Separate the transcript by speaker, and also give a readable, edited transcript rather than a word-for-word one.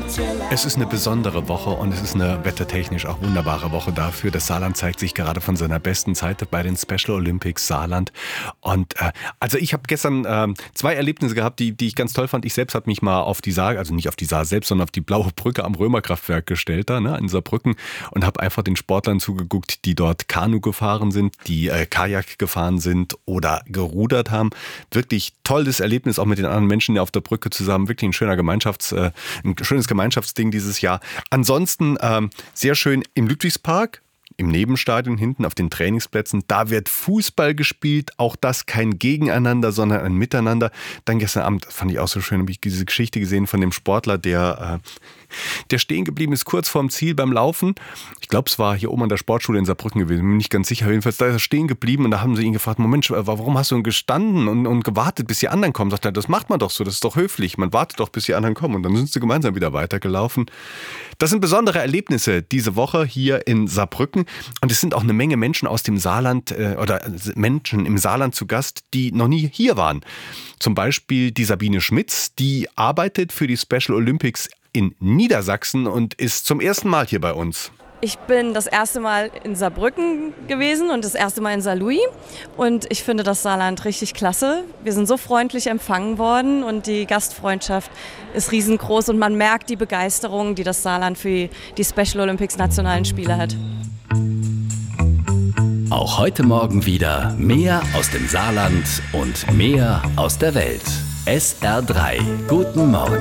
Speaker 1: Es ist eine besondere Woche und es ist eine wettertechnisch auch wunderbare Woche dafür. Das Saarland zeigt sich gerade von seiner besten Seite bei den Special Olympics Saarland. Und also ich habe gestern zwei Erlebnisse gehabt, die ich ganz toll fand. Ich selbst habe mich mal auf die Saar, also nicht auf die Saar selbst, sondern auf die blaue Brücke am Römerkraftwerk gestellt, da in Saarbrücken, und habe einfach den Sportlern zugeguckt, die dort Kanu gefahren sind, die Kajak gefahren sind oder gerudert haben. Wirklich tolles Erlebnis, auch mit den anderen Menschen auf der Brücke zusammen. Wirklich ein schönes Gemeinschaftsding dieses Jahr. Ansonsten sehr schön im Ludwigspark, im Nebenstadion hinten auf den Trainingsplätzen. Da wird Fußball gespielt. Auch das kein Gegeneinander, sondern ein Miteinander. Dann gestern Abend, fand ich auch so schön, habe ich diese Geschichte gesehen von dem Sportler, der stehen geblieben ist kurz vorm Ziel beim Laufen. Ich glaube, es war hier oben an der Sportschule in Saarbrücken gewesen. Bin mir nicht ganz sicher. Jedenfalls, da ist er stehen geblieben und da haben sie ihn gefragt, Moment, warum hast du denn gestanden und gewartet, bis die anderen kommen? Sagt er, das macht man doch so, das ist doch höflich. Man wartet doch, bis die anderen kommen. Und dann sind sie gemeinsam wieder weitergelaufen. Das sind besondere Erlebnisse diese Woche hier in Saarbrücken. Und es sind auch eine Menge Menschen aus dem Saarland oder Menschen im Saarland zu Gast, die noch nie hier waren. Zum Beispiel die Sabine Schmitz, die arbeitet für die Special Olympics in Niedersachsen und ist zum ersten Mal hier bei uns.
Speaker 2: Ich bin das erste Mal in Saarbrücken gewesen und das erste Mal in Saarlouis und ich finde das Saarland richtig klasse. Wir sind so freundlich empfangen worden und die Gastfreundschaft ist riesengroß und man merkt die Begeisterung, die das Saarland für die Special Olympics Nationalen Spiele hat.
Speaker 3: Auch heute Morgen wieder mehr aus dem Saarland und mehr aus der Welt. SR3. Guten Morgen.